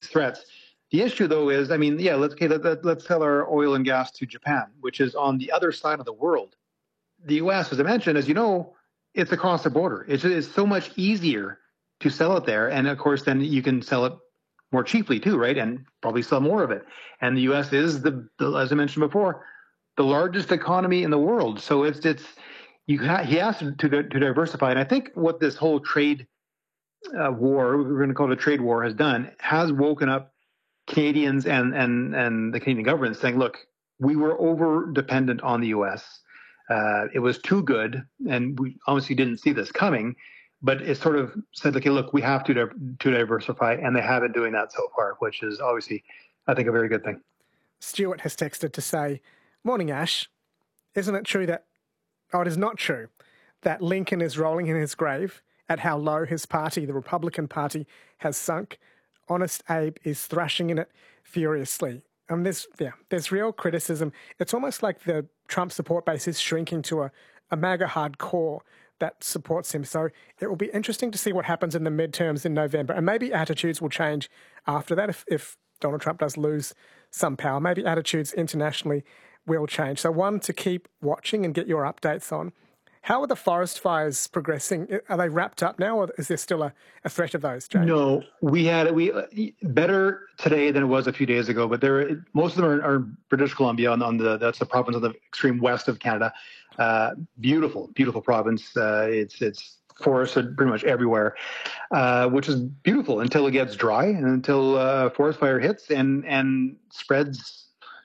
threats. The issue, though, is, I mean, yeah, let's sell our oil and gas to Japan, which is on the other side of the world. The U.S., as I mentioned, as you know, it's across the border. It's so much easier to sell it there, and of course, then you can sell it more cheaply too, right? And probably sell more of it. And the U.S. is as I mentioned before, the largest economy in the world. So he has to diversify. And I think what this whole trade war, we're going to call it a trade war, has woken up Canadians and the Canadian government saying, look, we were over dependent on the U.S. It was too good, and we obviously didn't see this coming. But it sort of said, okay, look, we have to diversify, and they have been doing that so far, which is obviously, I think, a very good thing. Stuart has texted to say, "Morning, Ash. Isn't it true that, it is not true, that Lincoln is rolling in his grave at how low his party, the Republican Party, has sunk? Honest Abe is thrashing in it furiously." There's real criticism. It's almost like the Trump support base is shrinking to a MAGA hardcore that supports him. So it will be interesting to see what happens in the midterms in November. And maybe attitudes will change after that if Donald Trump does lose some power. Maybe attitudes internationally will change. So one to keep watching and get your updates on. How are the forest fires progressing? Are they wrapped up now, or is there still a threat of those, James? No, we better today than it was a few days ago, but most of them are British Columbia that's the province on the extreme west of Canada. Beautiful province. It's forested pretty much everywhere, which is beautiful until it gets dry and until forest fire hits and spreads.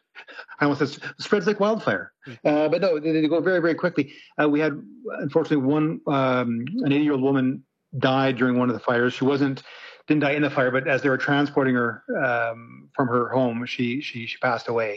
I almost said spreads like wildfire. But no, they go very, very quickly. We had, unfortunately, an 80-year-old woman died during one of the fires. She didn't die in the fire, but as they were transporting her from her home, she passed away.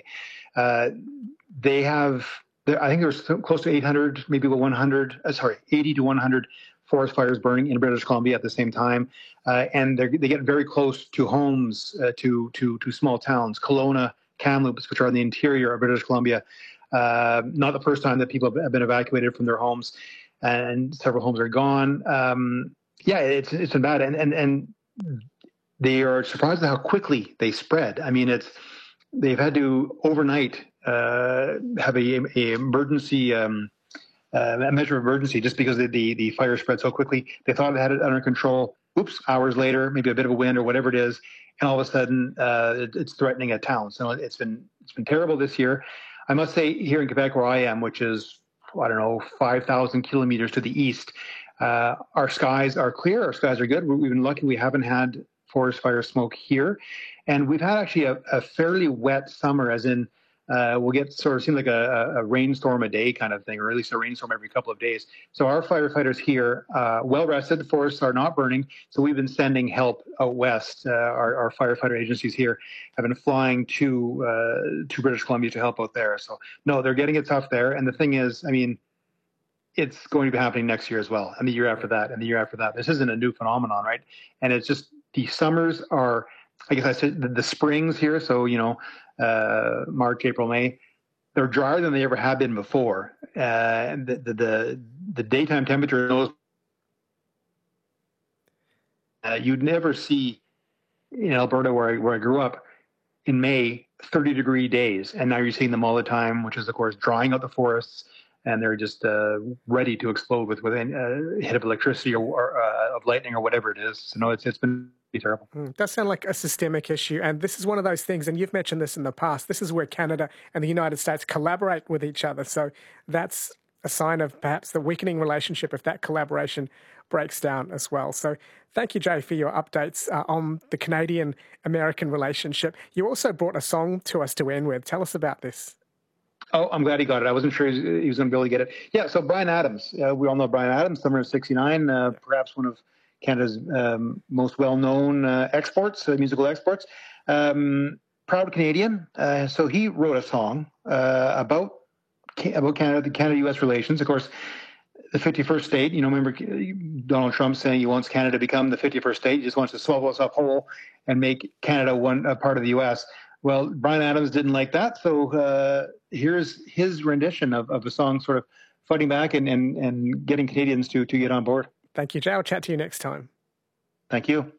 They have, I think there was close to 800, maybe 80 to 100 forest fires burning in British Columbia at the same time. And they get very close to homes, to small towns, Kelowna, Kamloops, which are in the interior of British Columbia. Not the first time that people have been evacuated from their homes, and several homes are gone. It's been bad, and they are surprised at how quickly they spread. I mean, they've had to overnight have a emergency. A measure of emergency just because the fire spread so quickly. They thought they had it under control. Oops, hours later, maybe a bit of a wind or whatever it is, and all of a sudden it's threatening a town. So it's been terrible this year. I must say, here in Quebec, where I am, which is 5,000 kilometers to the east, our skies are clear. Our skies are good. We've been lucky; we haven't had forest fire smoke here, and we've had actually a fairly wet summer, as in. We'll get sort of seem like a rainstorm a day kind of thing, or at least a rainstorm every couple of days. So our firefighters here, well rested, the forests are not burning. So we've been sending help out west. Our firefighter agencies here have been flying to British Columbia to help out there. So no, they're getting it tough there. And the thing is, I mean, it's going to be happening next year as well, and the year after that, and the year after that. This isn't a new phenomenon, right? And it's just the summers are, I guess I said the springs here. So, March, April, May, they're drier than they ever have been before. And the daytime temperature in those, you'd never see in Alberta, where I grew up, in May, 30-degree days. And now you're seeing them all the time, which is, of course, drying out the forests. And they're just ready to explode with a hit of electricity or of lightning or whatever it is. So no, it's been terrible. It does sound like a systemic issue. And this is one of those things, and you've mentioned this in the past, this is where Canada and the United States collaborate with each other. So that's a sign of perhaps the weakening relationship if that collaboration breaks down as well. So thank you, Jay, for your updates on the Canadian-American relationship. You also brought a song to us to end with. Tell us about this. Oh, I'm glad he got it. I wasn't sure he was going to be able to get it. Yeah, so Bryan Adams. We all know Bryan Adams, summer of 69, perhaps one of Canada's most well-known musical exports. Proud Canadian. So he wrote a song about Canada, the Canada-U.S. relations. Of course, the 51st state, remember Donald Trump saying he wants Canada to become the 51st state. He just wants to swallow us up whole and make Canada a part of the U.S. Well, Bryan Adams didn't like that, so here's his rendition of a song sort of fighting back and getting Canadians to get on board. Thank you, Jay. I'll chat to you next time. Thank you.